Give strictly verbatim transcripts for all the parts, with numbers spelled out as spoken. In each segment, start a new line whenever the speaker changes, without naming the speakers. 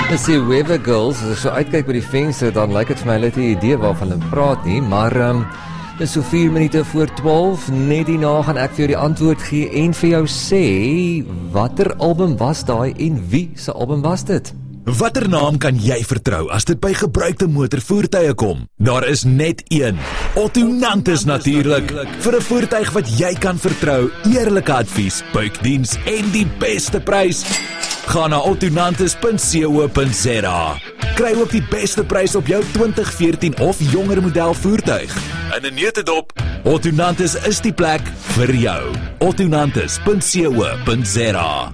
Dis die Weather Girls, as ek so uitkyk by die venster, dan lyk dit vir my net 'n idee waarvan hulle praat nie, maar um, dis so vier minute voor twaalf, net hierna gaan ek vir jou die antwoord gee en vir jou sê, watter album was daai en wie se album was dit?
Watter naam kan jy vertrou as dit by gebruikte motorvoertuie kom? Daar is net een. Otto Nantes natuurlik. Vir 'n voertuig wat jy kan vertrou, eerlike advies, buikdiens en die beste prys. Ga na otto nantes punt co punt za. Kry ook die beste prys op jou twintig veertien of jonger model voertuig. In 'n neutedop, Otto Nantes is die plek vir jou. otto nantes punt co punt za.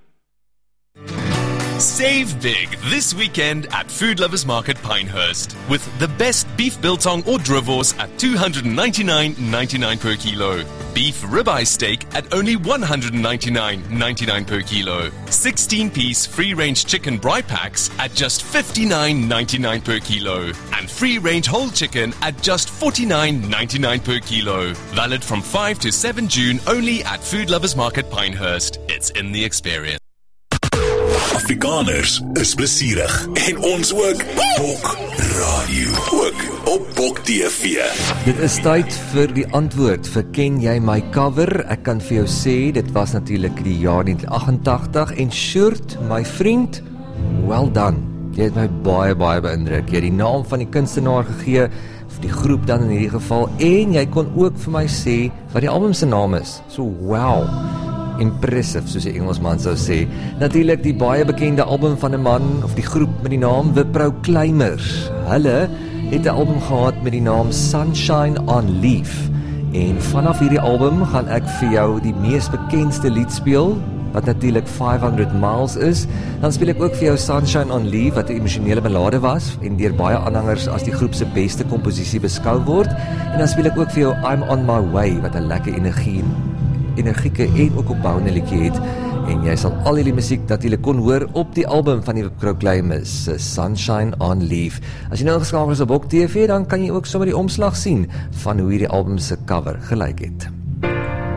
Save big this weekend at Food Lovers Market Pinehurst with the best beef biltong or drivors at two hundred ninety-nine ninety-nine per kilo. Beef ribeye steak at only one hundred ninety-nine ninety-nine per kilo. sixteen piece free-range chicken braai packs at just fifty-nine ninety-nine per kilo. And free-range whole chicken at just forty-nine ninety-nine per kilo. Valid from five to seven June only at Food Lovers Market Pinehurst. It's in the experience.
Afrikaners is plesierig en ons ook. Bok Radio, ook op Bok T V.
Dit is tyd vir die antwoord vir Ken jy my cover? Ek kan vir jou sê, dit was natuurlik die jaar negentien agentagtig en Sjoerd, my vriend, well done. Jy het my baie, baie beïndruk. Jy het die naam van die kunstenaar gegee, of die groep dan in hierdie geval, en jy kon ook vir my sê wat die album se naam is. So, wow. Impressive, soos die Engelsman sou sê. Natuurlik die baie bekende album van 'n man, of die groep met die naam The Proclaimers. Hulle het 'n album gehad met die naam Sunshine on Leaf. En vanaf hierdie album gaan ek vir jou die mees bekendste lied speel, wat natuurlik five hundred miles is. Dan speel ek ook vir jou Sunshine on Leaf, wat 'n emosionele ballade was, en deur baie aanhangers as die groep se beste komposisie beskou word. En dan speel ek ook vir jou I'm on my way, wat 'n lekker energie energieke en ook opbouende liedjie het, en jy sal al hierdie musiek natuurlik kon hoor op die album van die Proclaimers, Sunshine on Leaf. As jy nou ingeskakel is op Bok T V, dan kan jy ook sommer die omslag sien van hoe hierdie album se cover gelyk het.